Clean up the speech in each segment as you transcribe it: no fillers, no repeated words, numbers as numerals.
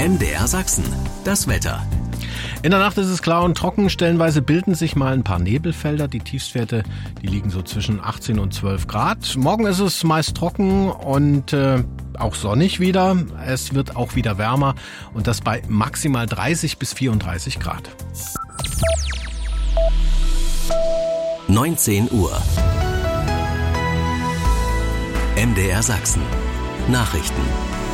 MDR Sachsen, das Wetter. In der Nacht ist es klar und trocken. Stellenweise bilden sich mal ein paar Nebelfelder. Die Tiefstwerte, die liegen so zwischen 18 und 12 Grad. Morgen ist es meist trocken und auch sonnig wieder. Es wird auch wieder wärmer und das bei maximal 30 bis 34 Grad. 19 Uhr. MDR Sachsen. Nachrichten.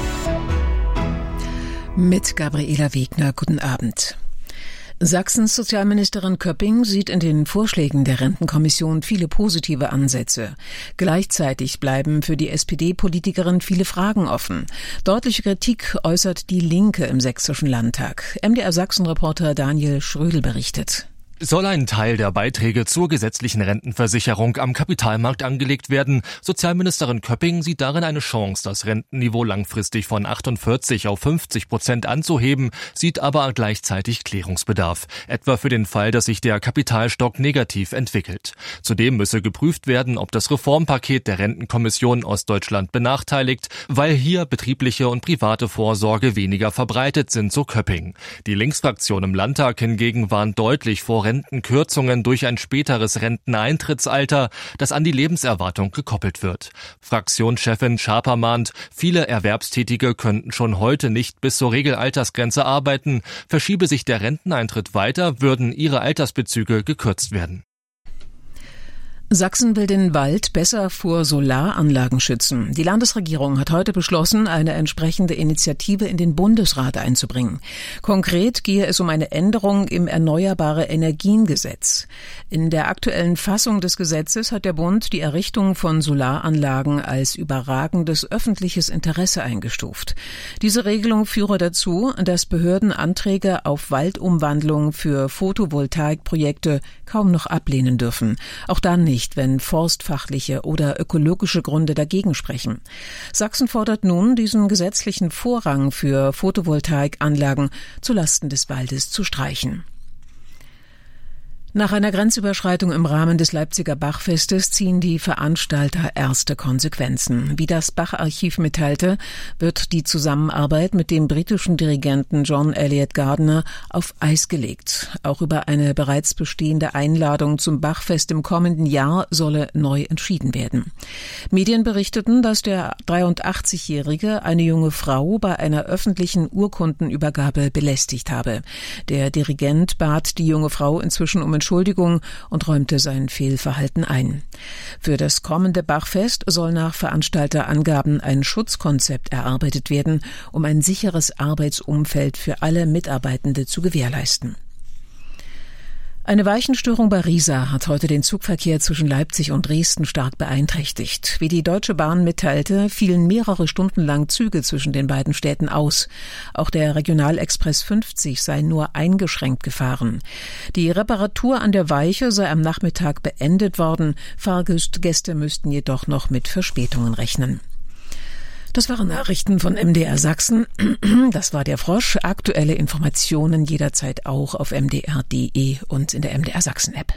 Mit Gabriela Wegner, guten Abend. Sachsens Sozialministerin Köpping sieht in den Vorschlägen der Rentenkommission viele positive Ansätze. Gleichzeitig bleiben für die SPD-Politikerin viele Fragen offen. Deutliche Kritik äußert die Linke im Sächsischen Landtag. MDR Sachsen-Reporter Daniel Schrödel berichtet. Soll ein Teil der Beiträge zur gesetzlichen Rentenversicherung am Kapitalmarkt angelegt werden? Sozialministerin Köpping sieht darin eine Chance, das Rentenniveau langfristig von 48 auf 50% anzuheben, sieht aber gleichzeitig Klärungsbedarf. Etwa für den Fall, dass sich der Kapitalstock negativ entwickelt. Zudem müsse geprüft werden, ob das Reformpaket der Rentenkommission Ostdeutschland benachteiligt, weil hier betriebliche und private Vorsorge weniger verbreitet sind, so Köpping. Die Linksfraktion im Landtag hingegen warnt deutlich vor Rentenkürzungen durch ein späteres Renteneintrittsalter, das an die Lebenserwartung gekoppelt wird. Fraktionschefin Schaper mahnt, viele Erwerbstätige könnten schon heute nicht bis zur Regelaltersgrenze arbeiten. Verschiebe sich der Renteneintritt weiter, würden ihre Altersbezüge gekürzt werden. Sachsen will den Wald besser vor Solaranlagen schützen. Die Landesregierung hat heute beschlossen, eine entsprechende Initiative in den Bundesrat einzubringen. Konkret gehe es um eine Änderung im Erneuerbare-Energien-Gesetz. In der aktuellen Fassung des Gesetzes hat der Bund die Errichtung von Solaranlagen als überragendes öffentliches Interesse eingestuft. Diese Regelung führe dazu, dass Behörden Anträge auf Waldumwandlung für Photovoltaikprojekte kaum noch ablehnen dürfen. Auch dann nicht, wenn forstfachliche oder ökologische Gründe dagegen sprechen. Sachsen fordert nun, diesen gesetzlichen Vorrang für Photovoltaikanlagen zulasten des Waldes zu streichen. Nach einer Grenzüberschreitung im Rahmen des Leipziger Bachfestes ziehen die Veranstalter erste Konsequenzen. Wie das Bach-Archiv mitteilte, wird die Zusammenarbeit mit dem britischen Dirigenten John Eliot Gardiner auf Eis gelegt. Auch über eine bereits bestehende Einladung zum Bachfest im kommenden Jahr solle neu entschieden werden. Medien berichteten, dass der 83-Jährige eine junge Frau bei einer öffentlichen Urkundenübergabe belästigt habe. Der Dirigent bat die junge Frau inzwischen um Entschuldigung und räumte sein Fehlverhalten ein. Für das kommende Bachfest soll nach Veranstalterangaben ein Schutzkonzept erarbeitet werden, um ein sicheres Arbeitsumfeld für alle Mitarbeitende zu gewährleisten. Eine Weichenstörung bei Riesa hat heute den Zugverkehr zwischen Leipzig und Dresden stark beeinträchtigt. Wie die Deutsche Bahn mitteilte, fielen mehrere Stunden lang Züge zwischen den beiden Städten aus. Auch der Regionalexpress 50 sei nur eingeschränkt gefahren. Die Reparatur an der Weiche sei am Nachmittag beendet worden. Fahrgäste müssten jedoch noch mit Verspätungen rechnen. Das waren Nachrichten von MDR Sachsen. Das war der Frosch. Aktuelle Informationen jederzeit auch auf mdr.de und in der MDR Sachsen App.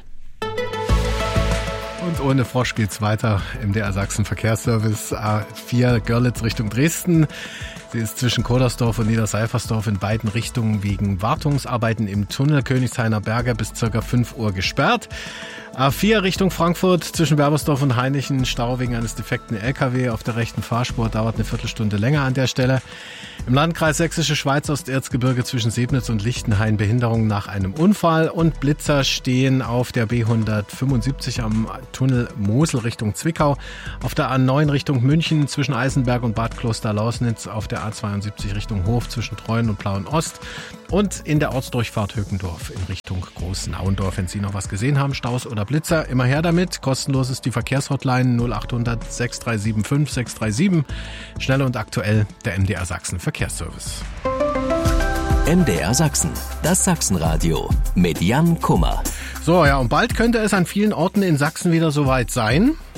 Und ohne Frosch geht's weiter. MDR Sachsen Verkehrsservice A4 Görlitz Richtung Dresden. Sie ist zwischen Kodersdorf und Niederseifersdorf in beiden Richtungen wegen Wartungsarbeiten im Tunnel Königshainer Berge bis ca. 5 Uhr gesperrt. A4 Richtung Frankfurt zwischen Werbersdorf und Hainichen, Stau wegen eines defekten LKW auf der rechten Fahrspur, dauert eine Viertelstunde länger an der Stelle. Im Landkreis Sächsische Schweiz Osterzgebirge zwischen Sebnitz und Lichtenhain Behinderung nach einem Unfall und Blitzer stehen auf der B175 am Tunnel Mosel Richtung Zwickau, auf der A9 Richtung München zwischen Eisenberg und Bad Kloster-Lausnitz, auf der A72 Richtung Hof zwischen Treuen und Plauen-Ost und in der Ortsdurchfahrt Höckendorf in Richtung Großnauendorf. Wenn Sie noch was gesehen haben, Staus oder Blitzer, immer her damit. Kostenlos ist die Verkehrshotline 0800 6375 637. Schnell und aktuell der MDR Sachsen Verkehrsservice. MDR Sachsen, das Sachsenradio mit Jan Kummer. So, ja, und bald könnte es an vielen Orten in Sachsen wieder soweit sein.